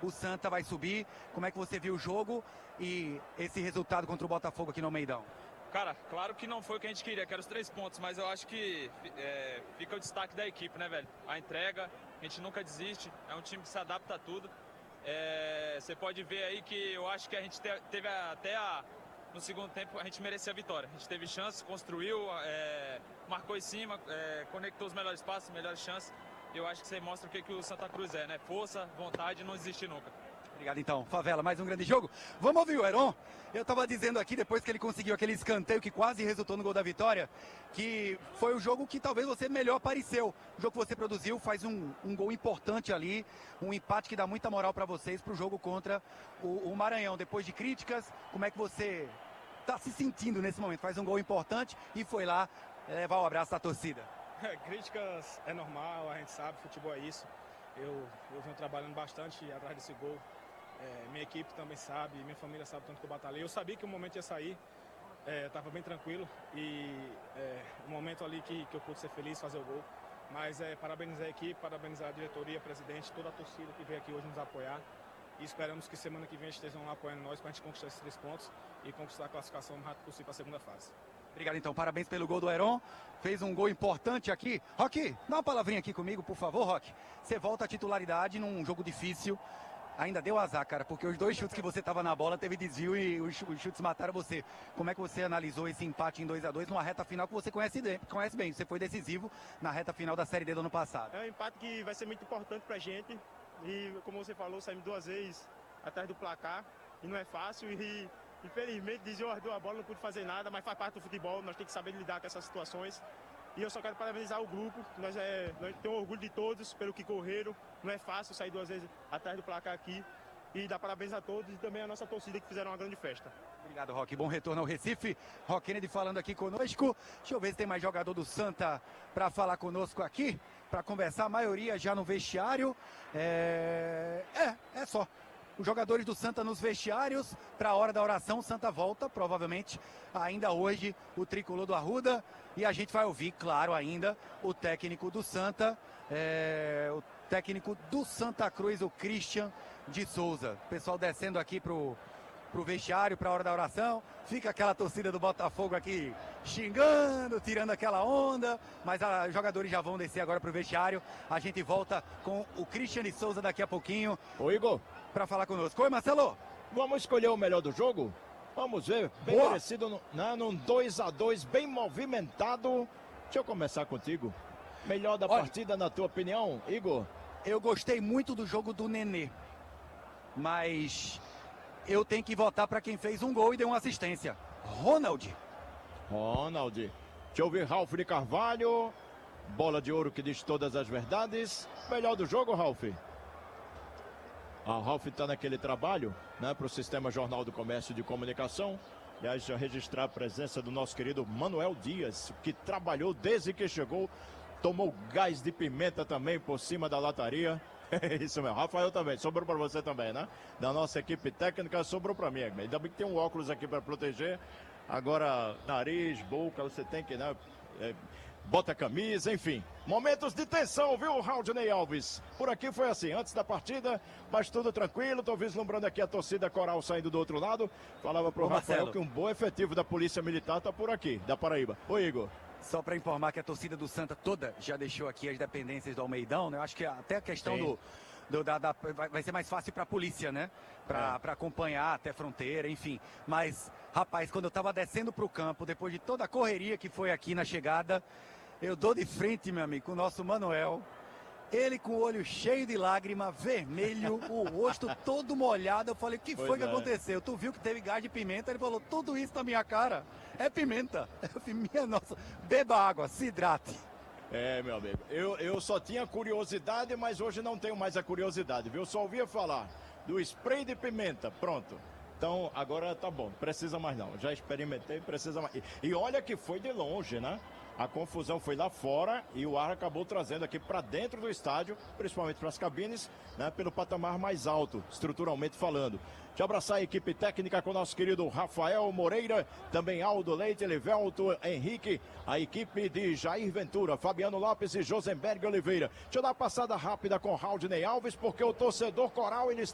o Santa vai subir. Como é que você viu o jogo e esse resultado contra o Botafogo aqui no Almeidão? Cara, claro que não foi o que a gente queria, que eram os 3 pontos, mas eu acho que fica o destaque da equipe, né, velho? A entrega, a gente nunca desiste, é um time que se adapta a tudo. Você pode ver aí que eu acho que a gente teve no segundo tempo, a gente merecia a vitória. A gente teve chance, construiu, marcou em cima, conectou os melhores passos, melhores chances. Eu acho que isso aí mostra o que o Santa Cruz é, né? Força, vontade e não desistir nunca. Obrigado então, Favela, mais um grande jogo. Vamos ouvir o Heron? Eu estava dizendo aqui, depois que ele conseguiu aquele escanteio que quase resultou no gol da vitória, que foi o jogo que talvez você melhor apareceu. O jogo que você produziu, faz um gol importante ali, um empate que dá muita moral para vocês para o jogo contra o Maranhão. Depois de críticas, como é que você está se sentindo nesse momento? Faz um gol importante e foi lá levar o abraço da torcida. Críticas é normal, a gente sabe, futebol é isso. Eu venho trabalhando bastante atrás desse gol. Minha equipe também sabe, minha família sabe tanto que eu batalhei. Eu sabia que o momento ia sair, eu estava bem tranquilo e o momento ali que eu pude ser feliz, fazer o gol. Mas parabenizar a equipe, parabenizar a diretoria, presidente, toda a torcida que veio aqui hoje nos apoiar. E esperamos que semana que vem estejam lá apoiando nós para a gente conquistar esses 3 pontos e conquistar a classificação o mais rápido possível para a segunda fase. Obrigado então, parabéns pelo gol do Heron, fez um gol importante aqui. Roque, dá uma palavrinha aqui comigo, por favor, Roque. Você volta à titularidade num jogo difícil, ainda deu azar, cara, porque os 2 chutes que você tava na bola, teve desvio e os chutes mataram você. Como é que você analisou esse empate em 2-2 numa reta final que você conhece bem, você foi decisivo na reta final da Série D do ano passado? É um empate que vai ser muito importante pra gente e, como você falou, saímos 2 vezes atrás do placar e não é fácil e infelizmente desviou a bola, não pude fazer nada, mas faz parte do futebol, nós temos que saber lidar com essas situações. E eu só quero parabenizar o grupo, nós temos orgulho de todos pelo que correram, não é fácil sair 2 vezes atrás do placar aqui. E dar parabéns a todos e também a nossa torcida que fizeram uma grande festa. Obrigado, Roque. Bom retorno ao Recife. Roque Kennedy falando aqui conosco. Deixa eu ver se tem mais jogador do Santa para falar conosco aqui, para conversar. A maioria já no vestiário. É só. Os jogadores do Santa nos vestiários, para a hora da oração, Santa volta, provavelmente, ainda hoje, o tricolor do Arruda. E a gente vai ouvir, claro, ainda, o técnico do Santa, o técnico do Santa Cruz, o Christian de Souza. O pessoal descendo aqui pro vestiário, para a hora da oração. Fica aquela torcida do Botafogo aqui xingando, tirando aquela onda, mas os jogadores já vão descer agora pro vestiário. A gente volta com o Christian de Souza daqui a pouquinho. Ô, Igor, para falar conosco. Oi, Marcelo. Vamos escolher o melhor do jogo? Vamos ver, bem merecido, num 2-2, bem movimentado. Deixa eu começar contigo. Melhor da partida, na tua opinião, Igor? Eu gostei muito do jogo do Nenê, mas eu tenho que votar para quem fez um gol e deu uma assistência. Ronald. Deixa eu ouvir Ralf de Carvalho. Bola de ouro que diz todas as verdades. Melhor do jogo, Ralf? O Ralf está naquele trabalho, né, para o Sistema Jornal do Comércio e de Comunicação. Aliás, já registrar a presença do nosso querido Manuel Dias, que trabalhou desde que chegou, tomou gás de pimenta também por cima da lataria. Isso mesmo, Rafael também, sobrou para você também, né? Da nossa equipe técnica, sobrou para mim. Ainda bem que tem um óculos aqui para proteger. Agora, nariz, boca, você tem que, né? Bota a camisa, enfim. Momentos de tensão, viu, Raudney Alves? Por aqui foi assim, antes da partida, mas tudo tranquilo. Tô vislumbrando aqui a torcida coral saindo do outro lado. Falava pro Rafael que um bom efetivo da Polícia Militar tá por aqui, da Paraíba. Oi, Igor. Só para informar que a torcida do Santa toda já deixou aqui as dependências do Almeidão, né? Eu acho que até a questão vai ser mais fácil para a polícia, né? Para acompanhar até fronteira, enfim. Mas, rapaz, quando eu estava descendo para o campo, depois de toda a correria que foi aqui na chegada, eu dou de frente, meu amigo, com o nosso Manuel. Ele com o olho cheio de lágrima, vermelho, o rosto todo molhado. Eu falei, o que foi que aconteceu? Tu viu que teve gás de pimenta? Ele falou, tudo isso na minha cara é pimenta. Eu falei, minha nossa, beba água, se hidrate. Meu amigo, eu só tinha curiosidade, mas hoje não tenho mais a curiosidade, viu? Só ouvia falar do spray de pimenta, pronto. Então, agora tá bom, precisa mais não. Já experimentei, precisa mais. E olha que foi de longe, né? A confusão foi lá fora e o ar acabou trazendo aqui para dentro do estádio, principalmente para as cabines, né, pelo patamar mais alto, estruturalmente falando. De abraçar a equipe técnica com o nosso querido Rafael Moreira, também Aldo Leite, Livelto, Henrique, a equipe de Jair Ventura, Fabiano Lopes e Josenberg Oliveira. Deixa eu dar uma passada rápida com Raudney Alves, porque o torcedor coral ele